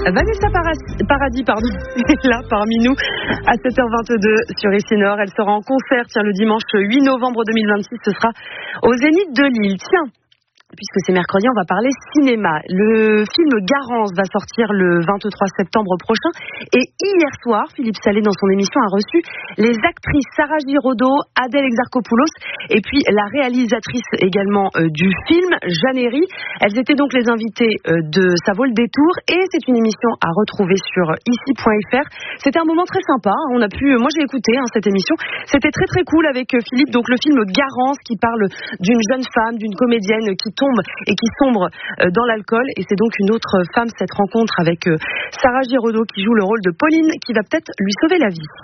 Vanessa Paradis, est là parmi nous à 7h22 sur Ici Nord. Elle sera en concert le dimanche 8 novembre 2026. Ce sera au Zénith de Lille. Tiens, puisque c'est mercredi, on va parler cinéma. Le film Garance va sortir le 23 septembre prochain. Et hier soir, Philippe Salé, dans son émission, a reçu les actrices Sarah Giraudot, Adèle Exarchopoulos et puis la réalisatrice également du film, Jeanne Herry. Elles étaient donc les invitées de Ça vaut le détour. Et c'est une émission à retrouver sur ici.fr. C'était un moment très sympa. Moi j'ai écouté cette émission. C'était très très cool avec Philippe. Donc le film Garance qui parle d'une jeune femme, d'une comédienne qui tombe et qui sombre dans l'alcool, et c'est donc une autre femme, cette rencontre avec Sarah Giraudot qui joue le rôle de Pauline, qui va peut-être lui sauver la vie.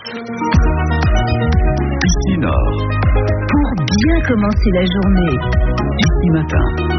Ici Nord. Pour bien commencer la journée. Ici Matin.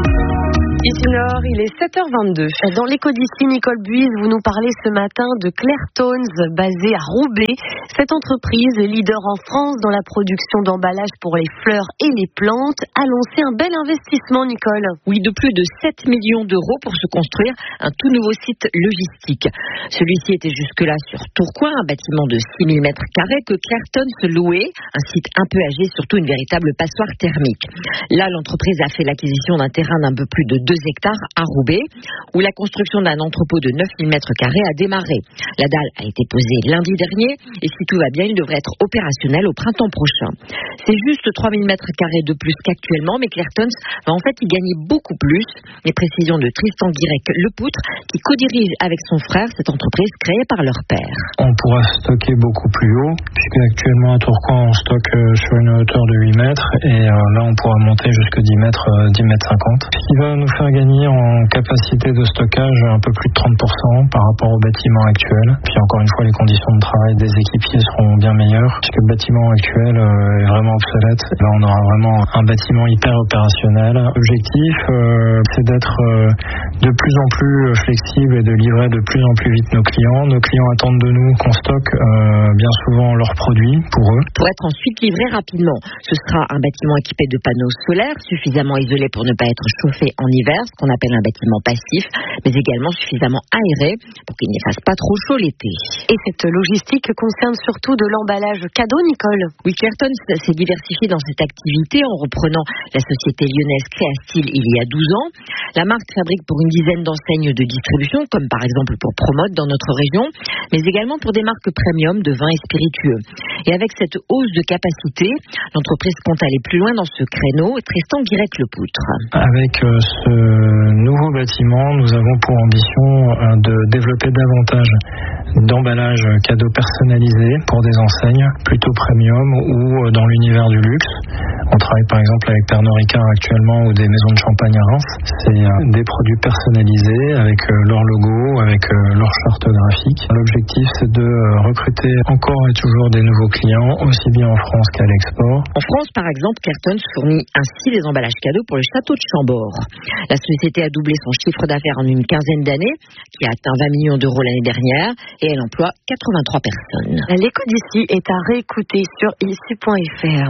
Ici Nord, il est 7h22. Dans l'écho d'ici, Nicole Buise, vous nous parlez ce matin de Clairtones, basée à Roubaix. Cette entreprise, leader en France dans la production d'emballages pour les fleurs et les plantes, a lancé un bel investissement, Nicole. Oui, de plus de 7 millions d'euros pour se construire un tout nouveau site logistique. Celui-ci était jusque-là sur Tourcoing, un bâtiment de 6000 mètres carrés que Clairtones louait, un site un peu âgé, surtout une véritable passoire thermique. Là, l'entreprise a fait l'acquisition d'un terrain d'un peu plus de 2 hectares à Roubaix, où la construction d'un entrepôt de 9000 mètres carrés a démarré. La dalle a été posée lundi dernier et si tout va bien, il devrait être opérationnel au printemps prochain. C'est juste 3000 mètres carrés de plus qu'actuellement, mais Clairtones va en fait y gagner beaucoup plus. Les précisions de Tristan Guirec-Lepoutre, qui co-dirige avec son frère cette entreprise créée par leur père. On pourra stocker beaucoup plus haut, puisque actuellement à Tourcoing, on stocke sur une hauteur de 8 mètres, et là, on pourra monter jusqu'à 10 mètres 50. Ce qui va nous faire gagner en capacité de stockage un peu plus de 30% par rapport au bâtiment actuel. Puis encore une fois, les conditions de travail des équipiers seront bien meilleures, puisque le bâtiment actuel est vraiment obsolète. Là, on aura vraiment un bâtiment hyper opérationnel. L'objectif, c'est d'être de plus en plus flexible et de livrer de plus en plus vite nos clients. Nos clients attendent de nous qu'on stocke bien souvent leurs produits pour eux. Pour être ensuite livré rapidement, ce sera un bâtiment équipé de panneaux solaires, suffisamment isolé pour ne pas être chauffé en hiver, ce qu'on appelle un bâtiment passif, mais également suffisamment aéré pour qu'il ne fasse pas trop chaud l'été. Et cette logistique concerne surtout de l'emballage cadeau, Nicole. Oui, Clairtones s'est diversifié dans cette activité en reprenant la société lyonnaise Créastyle il y a 12 ans. La marque fabrique pour une dizaine d'enseignes de distribution, comme par exemple pour Promode dans notre région, mais également pour des marques premium de vins et spiritueux. Et avec cette hausse de capacité, l'entreprise compte aller plus loin dans ce créneau. Tristan Guirec-Lepoutre. Avec ce nouveau bâtiment, nous avons pour ambition de développer davantage d'emballages cadeaux personnalisés pour des enseignes plutôt premium ou dans l'univers du luxe. On travaille par exemple avec Pernod Ricard actuellement ou des maisons de champagne à Reims. C'est des produits personnalisés avec leur logo, avec leur charte graphique. L'objectif, c'est de recruter encore et toujours des nouveaux clients, aussi bien en France qu'à l'export. En France, par exemple, Clairtones fournit ainsi des emballages cadeaux pour le château de Chambord. La société a doublé son chiffre d'affaires en une quinzaine d'années, qui a atteint 20 millions d'euros l'année dernière, et elle emploie 83 personnes. L'écho d'ici est à réécouter sur ici.fr.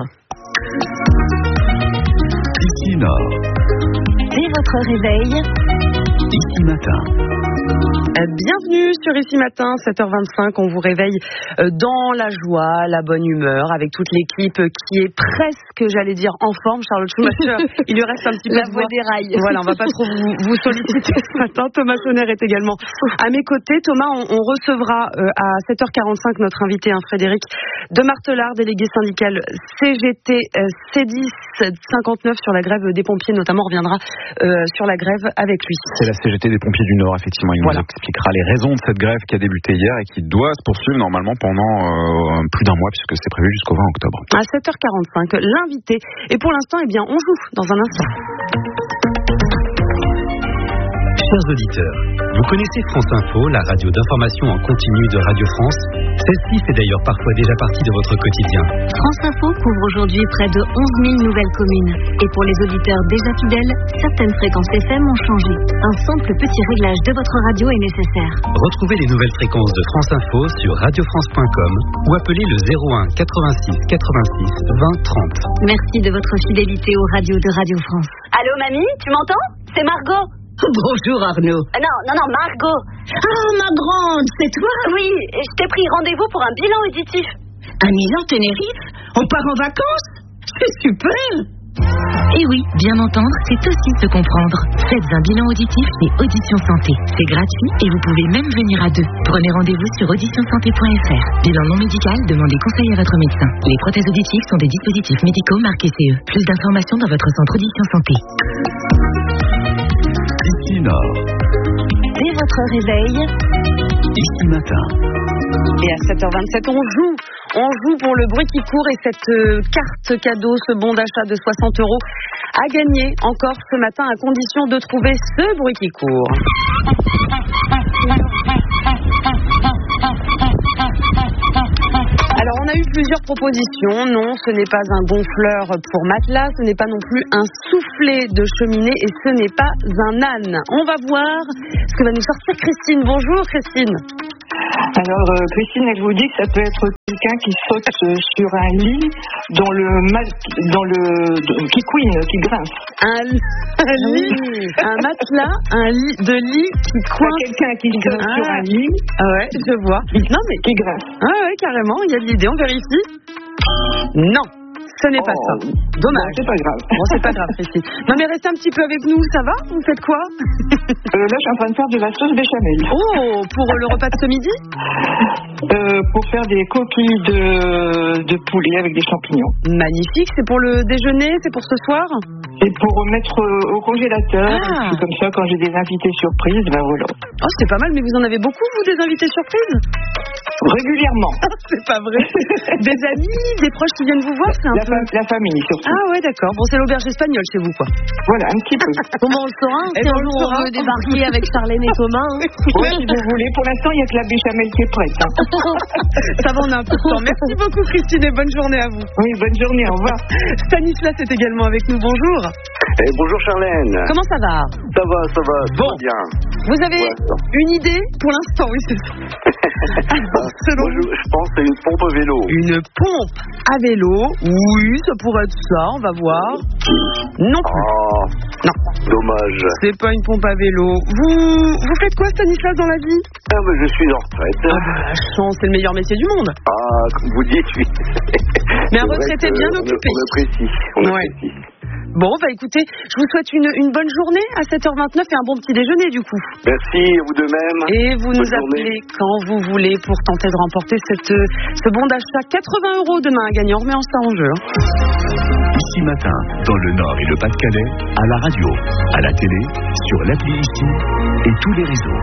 Ici Nord. Dès votre réveil, Ici Matin. Bienvenue sur Ici Matin, 7h25, on vous réveille dans la joie, la bonne humeur, avec toute l'équipe qui est presque, j'allais dire, en forme. Charlotte Schumacher, il lui reste un petit peu la voix des rails. Voilà, on va pas trop vous solliciter ce matin. Thomas Sonner est également à mes côtés. Thomas, on recevra à 7h45 notre invité, Frédéric de Martelard, délégué syndical CGT C10 59 sur la grève des pompiers, notamment, on reviendra sur la grève avec lui. C'est la CGT des pompiers du Nord, effectivement. Il nous expliquera les raisons de cette grève qui a débuté hier et qui doit se poursuivre normalement pendant plus d'un mois, puisque c'est prévu jusqu'au 20 octobre. À 7h45, l'invité. Et pour l'instant, on joue dans un instant. Chers auditeurs, vous connaissez France Info, la radio d'information en continu de Radio France. Celle-ci fait d'ailleurs parfois déjà partie de votre quotidien. France Info couvre aujourd'hui près de 11 000 nouvelles communes. Et pour les auditeurs déjà fidèles, certaines fréquences FM ont changé. Un simple petit réglage de votre radio est nécessaire. Retrouvez les nouvelles fréquences de France Info sur radiofrance.com ou appelez le 01 86 86 20 30. Merci de votre fidélité aux radios de Radio France. Allô mamie, tu m'entends? C'est Margot. Bonjour Arnaud. Non, Margot. Ah, ma grande, c'est toi? Oui, je t'ai pris rendez-vous pour un bilan auditif. À Milan, Tenerife? On part en vacances? C'est super! Et oui, bien entendre, c'est aussi se comprendre. Faites un bilan auditif chez Audition Santé. C'est gratuit et vous pouvez même venir à deux. Prenez rendez-vous sur auditionsanté.fr. Bilan non médical, demandez conseil à votre médecin. Les prothèses auditives sont des dispositifs médicaux marqués CE. Plus d'informations dans votre centre Audition Santé. Ici Nord. Dès votre réveil, Ici Matin. Et à 7h27, on joue pour le bruit qui court et cette carte cadeau, ce bon d'achat de 60 € à gagner encore ce matin à condition de trouver ce bruit qui court. Alors on a eu plusieurs propositions. Non, ce n'est pas un gonfleur pour matelas, ce n'est pas non plus un soufflet de cheminée et ce n'est pas un âne. On va voir ce que va nous sortir Christine. Bonjour Christine. Alors Christine, elle vous dit que ça peut être quelqu'un qui saute sur un lit qui couine, qui grince. Un lit, un matelas, un lit de lit qui coince. Quelqu'un qui saute sur un lit. Ah ouais, je vois. Non mais qui grince. Ah ouais, carrément, il y a de l'idée, on vérifie. Non. Ce n'est pas ça. Dommage. Bon, c'est pas grave. Bon, c'est pas grave, Christine. Non, mais restez un petit peu avec nous, ça va? Vous faites quoi? Là, je suis en train de faire de la sauce béchamel. Oh, pour le repas de ce midi? Pour faire des coquilles de poulet avec des champignons. Magnifique. C'est pour le déjeuner? C'est pour ce soir? Et pour mettre au congélateur. C'est comme ça, quand j'ai des invités surprises, ben voilà. Oh, c'est pas mal, mais vous en avez beaucoup, vous, des invités surprises? Régulièrement. C'est pas vrai. Des amis, des proches qui viennent vous voir? C'est la famille, surtout. Ah ouais, d'accord. Bon, c'est l'auberge espagnole chez vous, quoi. Voilà, un petit peu. Comment on le saura? Si un jour on veut débarquer avec Charlène et Thomas. Oui, si vous voulez. Pour l'instant, il n'y a que la béchamel qui est prête. Ça va, on a un peu de temps. Merci beaucoup, Christine, et bonne journée à vous. Oui, bonne journée, au revoir. Stanislas est également avec nous. Bonjour. Bonjour Charlène. Comment ça va? Ça va, bon. Bien. Vous avez une idée? Pour l'instant, oui, c'est ça. Moi, je pense que c'est une pompe à vélo. Une pompe à vélo? Oui, ça pourrait être ça, on va voir. Non plus. Non. Dommage. C'est pas une pompe à vélo. Vous faites quoi, Stanislas, dans la vie? Je suis en retraite. La chance, c'est le meilleur métier du monde. Comme vous dites, oui. Mais un retraité bien occupé. On apprécie. Bon, écoutez, je vous souhaite une bonne journée à 7h29 et un bon petit déjeuner du coup. Merci, vous de même. Et vous nous appelez quand vous voulez pour tenter de remporter ce bon d'achat. 80 € demain à gagner, on remet ça en jeu. Ici Matin, dans le Nord et le Pas-de-Calais, à la radio, à la télé, sur l'appli Ici et tous les réseaux.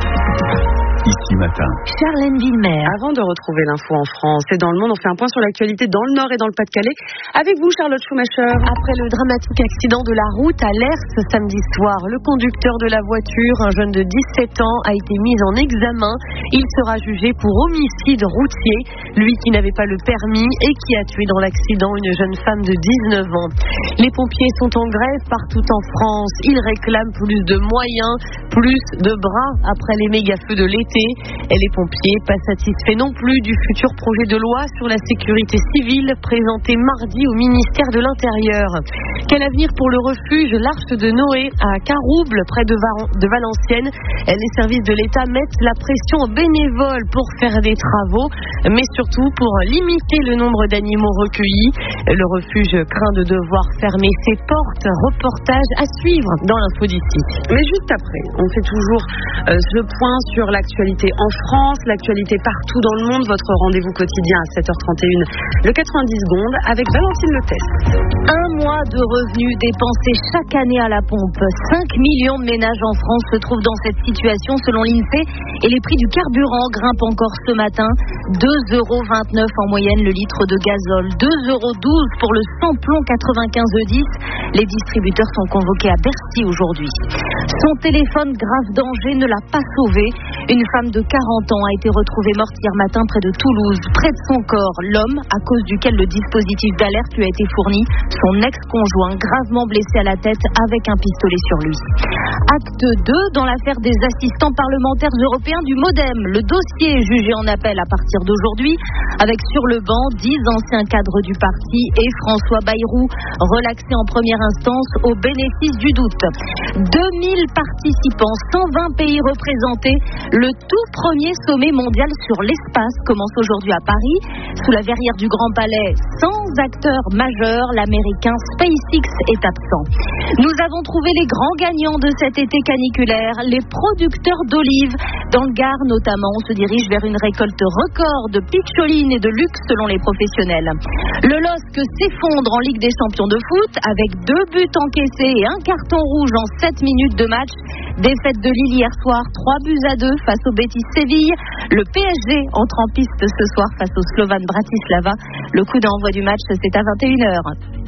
Ici Matin. Charlène Villemer. Avant de retrouver l'info en France et dans le monde, on fait un point sur l'actualité dans le Nord et dans le Pas-de-Calais. Avec vous, Charlotte Schumacher. Après le dramatique accident de la route à Lers ce samedi soir, le conducteur de la voiture, un jeune de 17 ans, a été mis en examen. Il sera jugé pour homicide routier, lui qui n'avait pas le permis et qui a tué dans l'accident une jeune femme de 19 ans. Les pompiers sont en grève partout en France. Ils réclament plus de moyens, plus de bras après les méga-feux de l'été. Et les pompiers pas satisfaits non plus du futur projet de loi sur la sécurité civile présenté mardi au ministère de l'Intérieur. Quel avenir pour le refuge l'Arche de Noé à Carouble, près de Valenciennes? Les services de l'État mettent la pression aux bénévoles pour faire des travaux, mais surtout pour limiter le nombre d'animaux recueillis. Le refuge craint de devoir fermer ses portes. Reportage à suivre dans l'info d'ici. Mais juste après, on fait toujours ce point sur l'actualité en France, l'actualité partout dans le monde. Votre rendez-vous quotidien à 7h31, le 90 secondes, avec Valentine Letès. Un mois de revenus dépensés chaque année à la pompe. 5 millions de ménages en France se trouvent dans cette situation selon l'INSEE et les prix du carburant grimpent encore ce matin. 2,29 € en moyenne le litre de gazole, 2,12 € pour le samplon 95E10. Les distributeurs sont convoqués à Bercy aujourd'hui. Son téléphone grave danger ne l'a pas sauvé. Une femme de 40 ans a été retrouvée morte hier matin près de Toulouse. Près de son corps, l'homme, à cause duquel le dispositif d'alerte lui a été fourni, son ex-conjoint gravement blessé à la tête avec un pistolet sur lui. Acte 2 dans l'affaire des assistants parlementaires européens du MoDem. Le dossier est jugé en appel à partir d'aujourd'hui, avec sur le banc 10 anciens cadres du parti et François Bayrou, relaxé en première instance au bénéfice du doute. 2000 participants, 120 pays représentés. Le tout premier sommet mondial sur l'espace commence aujourd'hui à Paris, sous la verrière du Grand Palais. Sans acteur majeur, l'américain SpaceX est absent. Nous avons trouvé les grands gagnants de cet été caniculaire, les producteurs d'olives. Dans le Gard notamment, on se dirige vers une récolte record de picholine et de luxe selon les professionnels. Le LOSC s'effondre en Ligue des Champions de foot avec 2 buts encaissés et un carton rouge en 7 minutes de match. Défaite de Lille hier soir, 3-2 face au Betis Séville. Le PSG entre en piste ce soir face au Slovan Bratislava. Le coup d'envoi du match, c'est à 21h.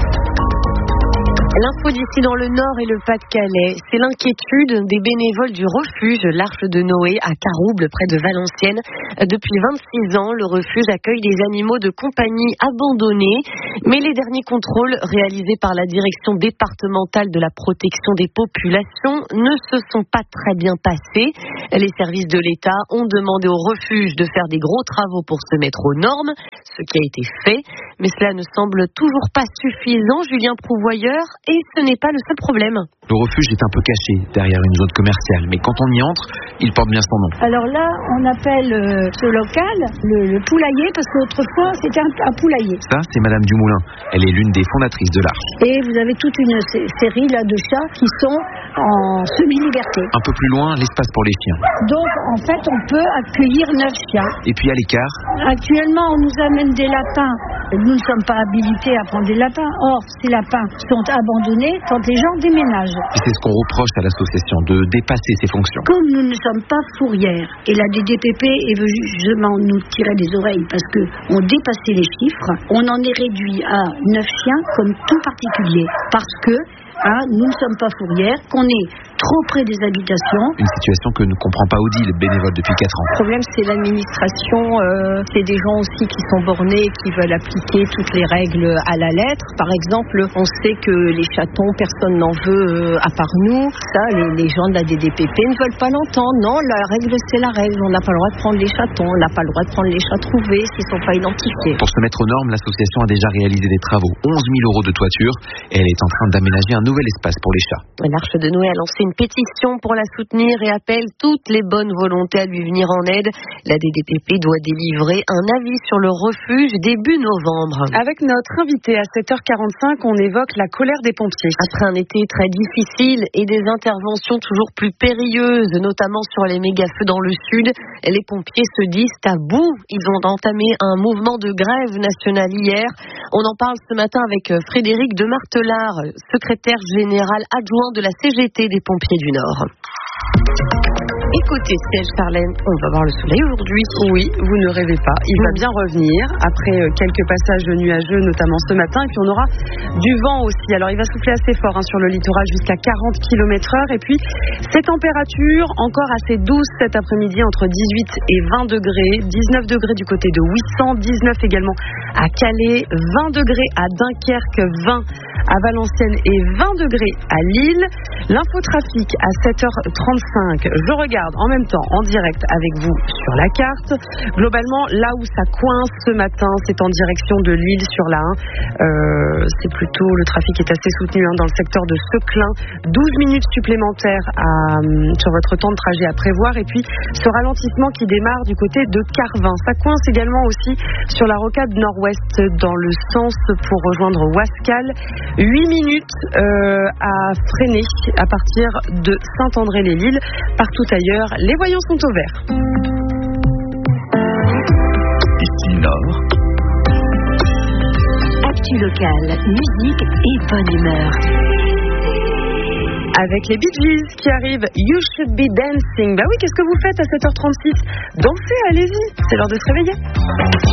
L'info d'ici dans le Nord et le Pas-de-Calais, c'est l'inquiétude des bénévoles du refuge l'Arche de Noé à Carouble, près de Valenciennes. Depuis 26 ans, le refuge accueille des animaux de compagnie abandonnés. Mais les derniers contrôles réalisés par la direction départementale de la protection des populations ne se sont pas très bien passés. Les services de l'État ont demandé au refuge de faire des gros travaux pour se mettre aux normes, ce qui a été fait. Mais cela ne semble toujours pas suffisant, Julien Prouvoyeur. Et ce n'est pas le seul problème. Le refuge est un peu caché derrière une zone commerciale, mais quand on y entre, il porte bien son nom. Alors là, on appelle ce local le poulailler, parce qu'autrefois, c'était un poulailler. Ça, c'est Madame Dumoulin. Elle est l'une des fondatrices de l'Arche. Et vous avez toute une série là, de chats qui sont en semi-liberté. Un peu plus loin, l'espace pour les chiens. Donc, en fait, on peut accueillir 9 chiens. Et puis à l'écart, actuellement, on nous amène des lapins. Nous ne sommes pas habilités à prendre des lapins. Or, ces lapins sont abandonnés quand les gens déménagent. Et c'est ce qu'on reproche à l'association, de dépasser ses fonctions. Comme nous ne sommes pas fourrières, et la DDPP est venue justement nous tirer des oreilles parce qu'on dépassait les chiffres, on en est réduit à 9 chiens comme tout particulier. Parce que nous ne sommes pas fourrières, qu'on est trop près des habitations. Une situation que ne comprend pas Odile, bénévole depuis 4 ans. Le problème, c'est l'administration. C'est des gens aussi qui sont bornés, qui veulent appliquer toutes les règles à la lettre. Par exemple, on sait que les chatons, personne n'en veut à part nous. Ça, les gens de la DDPP ne veulent pas l'entendre. Non, la règle, c'est la règle. On n'a pas le droit de prendre les chatons. On n'a pas le droit de prendre les chats trouvés s'ils ne sont pas identifiés. Pour se mettre aux normes, l'association a déjà réalisé des travaux. 11 000 € de toiture. Et elle est en train d'aménager un nouvel espace pour les chats. L'Arche de Noé a lancé une pétition pour la soutenir et appelle toutes les bonnes volontés à lui venir en aide. La DDPP doit délivrer un avis sur le refuge début novembre. Avec notre invité à 7h45, on évoque la colère des pompiers. Après un été très difficile et des interventions toujours plus périlleuses, notamment sur les méga-feux dans le sud, les pompiers se disent à bout. Ils ont entamé un mouvement de grève nationale hier. On en parle ce matin avec Frédéric de Martelard, secrétaire général adjoint de la CGT des pompiers du Nord. Écoutez, Serge Charlène, on va voir le soleil aujourd'hui. Oui, vous ne rêvez pas. Il va bien revenir après quelques passages nuageux, notamment ce matin. Et puis on aura du vent aussi. Alors il va souffler assez fort sur le littoral jusqu'à 40 km/h. Et puis ces températures encore assez douces cet après-midi, entre 18 et 20 degrés. 19 degrés du côté de Ouessant, 19 également à Calais, 20 degrés à Dunkerque, 20 à Valenciennes et 20 degrés à Lille. L'infotrafic à 7h35. Je regarde en même temps en direct avec vous sur la carte. Globalement, là où ça coince ce matin, c'est en direction de Lille sur la 1. C'est plutôt, le trafic est assez soutenu dans le secteur de Seclin. 12 minutes supplémentaires sur votre temps de trajet à prévoir. Et puis ce ralentissement qui démarre du côté de Carvin. Ça coince également aussi sur la rocade nord-ouest dans le sens pour rejoindre Ouascal. 8 minutes à freiner à partir de Saint-André-les-Lilles. Partout ailleurs, les voyants sont au vert. Ici Nord. Actu locale, musique et bonne humeur. Avec les Bee Gees qui arrivent, You Should Be Dancing. Bah oui, qu'est-ce que vous faites à 7h36 ? Dansez, allez-y, c'est l'heure de se réveiller.